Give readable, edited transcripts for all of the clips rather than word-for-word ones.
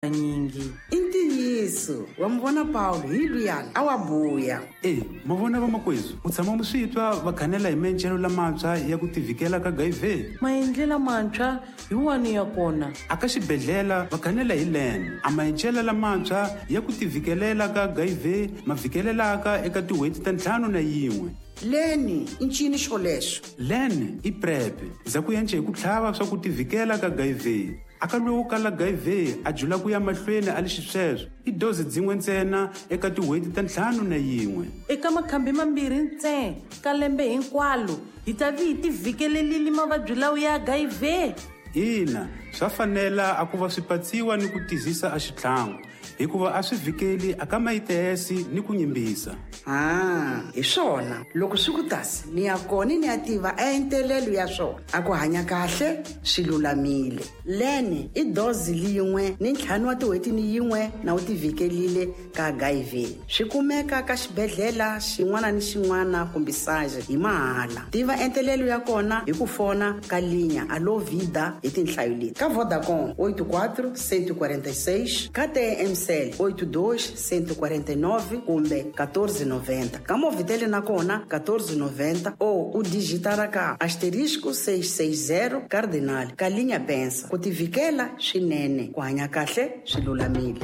nyingi intiyiso wamvona Paulo hi luyani a wa vuya. Mavona vamakwezu u tshama mi swi twa va khanela hi maendlelo lamantshwa ya ku tivhikela ka HIV. Maendlelo mantshwa hi wani ya kona? Aka xibedhlela va khanela hi len a maendlelo lamantshwa ya ku tivhikelela ka HIV ma vhikelelaka eka tin'hweti ta 51. Leni i ncini xolexo? Len i PrEP za ku yanche hi ku tlhava swa ku tivhikela ka HIV. Aka lowu kala HIV a jula ku ya mahlweni a lexi sweswo i dozi dzin'we ntsena eka tin'hweti ta 51. Eka makhambi mambirhi ntsena ka lembe hinkwalo hi ta vi hi tivhikelelile mavabyi lawa ya HIV. Ina swa fanela a ku va swi patsiwa ni ku tizisa a xitlhangu hikuva a swi vhikeli aka mayitesi ni ku nyimbisa. Hi swona loko swi ku tasi ni ya kona ni ya tiva entelelo ya swona a ku hanya kahle swi lulamile. Leni i dozi yin'we ni 5 wa tin'hweti ni yin'we na u tivhikelile ka HIV. Swi kumeka ka xibedhlela xin'wana ni xin'wana kumbe saje hi mahala. Tiva entelelo ya kona hi ku fona ka linya Alo Vida hi tinhlayo leti: ka Vodacom 84 146, ka TMCell 82 149 kumbe 1490, ka Movitel na kona 1490 ou o digitara ka *660 cardinal ka linha pensa. Ku tivhikela swinene, ku hanya kahle swi lulamile.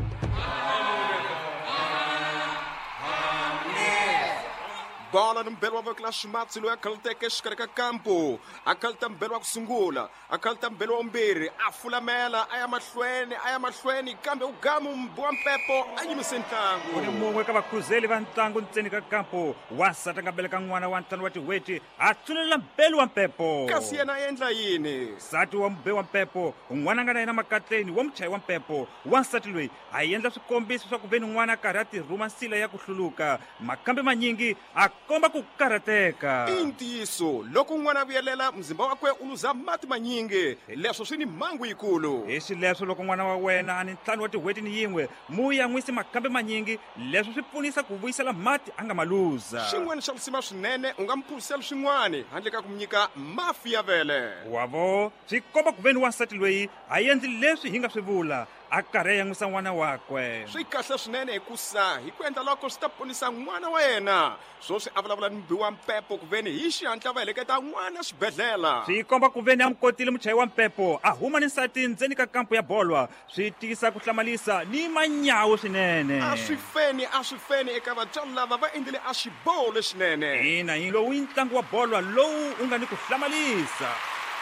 Bola no mbelo wa kla Shimatsi loyi a khalteke exikarhi ka kampo a khalta mbelo wa ku sungula a khalta mbelo wa vumbirhi a fulamela a ya mahlweni kambe u gamu mbowa mpepo a yimise ntlangu. Ku ni mun'we ka vakhuzeli va ntlangu ntseni ka kampo wansati a nga beleka n'wana wa ntlhanu wa tin'hweti a tsulela mbelo wa mpepo. Kasi yena a endla yini? Nsati wa mube wa mpepo n'wana a nga na yena makatleni wa muchayi wa mpepo. Wansati loyi a endla swikombiso swa ku veni n'wana a karhi a tirhuma nsila ya ku hluluka makambe manyingi a komba ku karhateka. I ntiyiso loko n'wana a vuyelela mzimba wakwe u luza mati manyingi leswo swi ni mhangu yikulu. Hi swileswo loko n'wana wa wena a ni 5 wa tin'hweti ni yin'we mu ya n'wisi makambe manyingi leswo swi pfunisa ku vuyisela mati a nga maluza. Xin'wana xa lusima swinene u nga mi phurisela swin'wana handle ka ku mi nyika mafi ya vele. Wavo swi komba ku veni wansati loyi a endli leswi hi nga swi vula a karhi a yan'wisa n'wana wakwe. Swi kahle swinene hikusa hi ku endla loko swi ta ponisa n'wana wa yena swoswi a vulavula ni mbiwa mpepo ku veni hi xihatla va heleketa n'wana xibedhlela. Swi komba ku veni a n'wi kotile muchayi wa mpepo a huma ni nsati ndzeni ka kampo ya bolwa swi tisa ku hlamalisa ni manyawu swinene. A swi feni eka vatswari lava va endlile a xiboho lexinene. Ina hi lowu i ntlangu wa bolwa lowu u nga ni ku hlamalisa.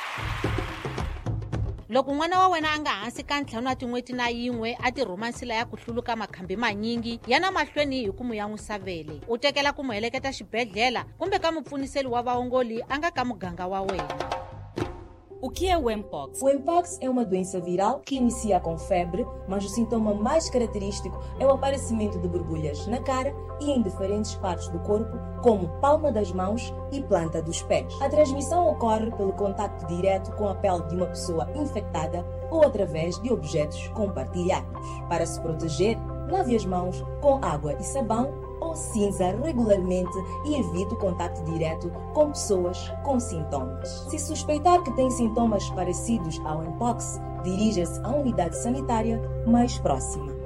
Loko n'wana wa wena a nga hansi ka 5 wa tin'hweti na yin'we a tirhuma nsila ya ku hluluka makhambi manyingi yana mahlweni hi ku mu yan'wisa vele. U tekela ku mu heleketa xibedhlela kumbe ka mupfuniseli wa vaongoli a nga ka muganga wa wena. O que é o Mpox? O Mpox é uma doença viral que inicia com febre, mas o sintoma mais característico é o aparecimento de borbulhas na cara e em diferentes partes do corpo, como palma das mãos e planta dos pés. A transmissão ocorre pelo contacto direto com a pele de uma pessoa infectada ou através de objetos compartilhados. Para se proteger, lave as mãos com água e sabão ou cinza regularmente e evite o contato direto com pessoas com sintomas. Se suspeitar que tem sintomas parecidos ao Mpox, dirija-se à unidade sanitária mais próxima.